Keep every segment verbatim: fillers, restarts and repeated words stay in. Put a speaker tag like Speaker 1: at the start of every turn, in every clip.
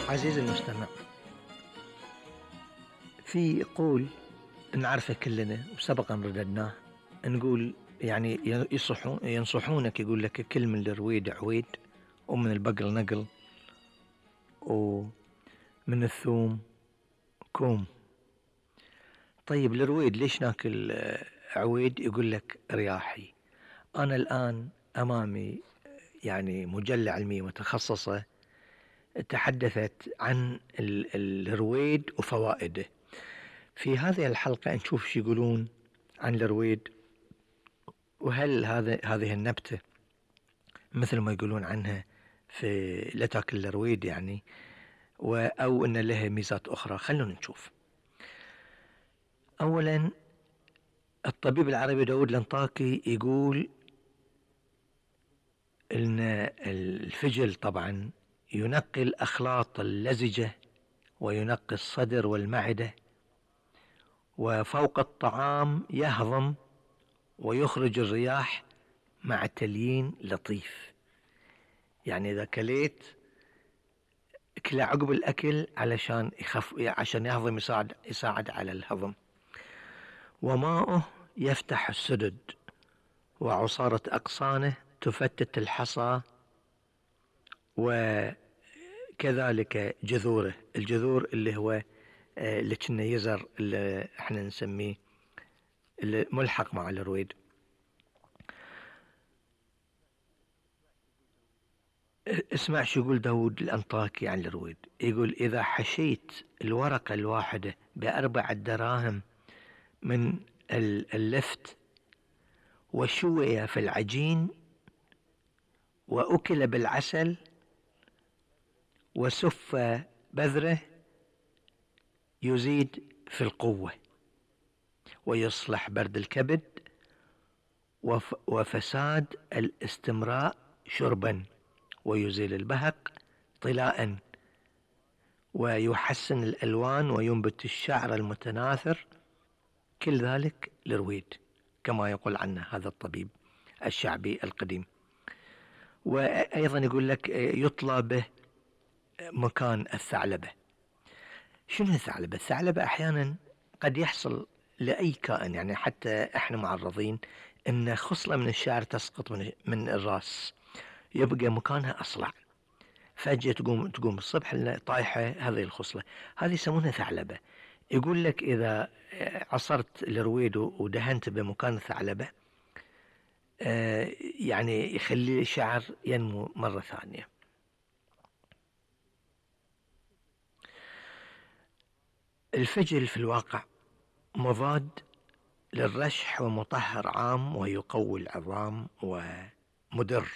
Speaker 1: عزيزي المستمع، في قول نعرفه كلنا وسبقا رددناه. نقول يعني يصحون ينصحونك، يقول لك كل من الرويد عويد، ومن البقل نقل، ومن الثوم كوم. طيب الرويد ليش ناكل عويد؟ يقول لك رياحي. أنا الآن أمامي يعني مجلة علمية متخصصة تحدثت عن الرويد وفوائده. في هذه الحلقة نشوف شو يقولون عن الرويد، وهل هذا هذه النبتة مثل ما يقولون عنها في لا تاكل الرويد يعني، أو أن لها ميزات أخرى. خلونا نشوف. أولا، الطبيب العربي داود الأنطاكي يقول أن الفجل طبعا ينقي الأخلاط اللزجة وينقي الصدر والمعدة، وفوق الطعام يهضم ويخرج الرياح مع تليين لطيف. يعني إذا كليت كله عقب الأكل علشان يخف، عشان يهضم، يساعد يساعد على الهضم. وماؤه يفتح السدد، وعصارة أغصانه تفتت الحصى، وكذلك جذوره، الجذور اللي هو اللي كنا يزر، اللي احنا نسميه اللي ملحق مع الرويد. اسمع شو يقول داود الأنطاكي عن الرويد. يقول: إذا حشيت الورقة الواحدة بأربعة دراهم من اللفت، وشوي في العجين، وأكل بالعسل، وسف بذره، يزيد في القوة، ويصلح برد الكبد وف وفساد الاستمراء شربا، ويزيل البهق طلاء، ويحسن الألوان، وينبت الشعر المتناثر. كل ذلك الرويد كما يقول عنه هذا الطبيب الشعبي القديم. وأيضا يقول لك يطلى به مكان الثعلبة. شنو الثعلبة؟ الثعلبة أحيانا قد يحصل لأي كائن، يعني حتى احنا معرضين ان خصلة من الشعر تسقط من, من الرأس، يبقى مكانها أصلع، فجأة تقوم تقوم الصبح طايحة هذه الخصلة، هذه يسمونها ثعلبة. يقول لك إذا عصرت الرويد ودهنت بمكان الثعلبة، يعني يخلي الشعر ينمو مرة ثانية. الفجل في الواقع مضاد للرشح ومطهر عام، ويقوي العظام ومدر،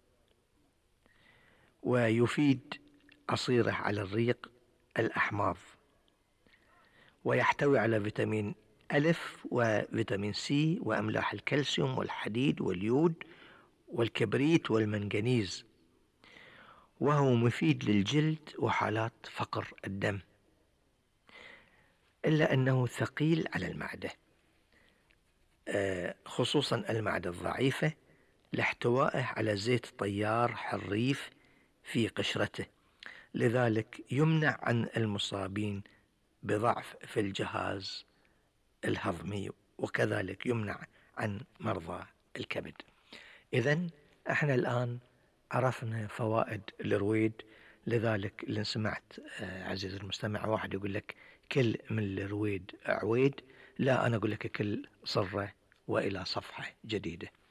Speaker 1: ويفيد عصيره على الريق الأحماض، ويحتوي على فيتامين ألف وفيتامين سي وأملاح الكالسيوم والحديد واليود والكبريت والمنغنيز، وهو مفيد للجلد وحالات فقر الدم، إلا أنه ثقيل على المعدة، خصوصا المعدة الضعيفة، لاحتوائه على زيت طيار حريف في قشرته، لذلك يمنع عن المصابين بضعف في الجهاز الهضمي، وكذلك يمنع عن مرضى الكبد. إذن احنا الآن عرفنا فوائد الرويد. لذلك اللي سمعت عزيزي المستمع واحد يقول لك كل من الرويد عويد، لا، أنا أقول لك كل صرة وإلى صفحة جديدة.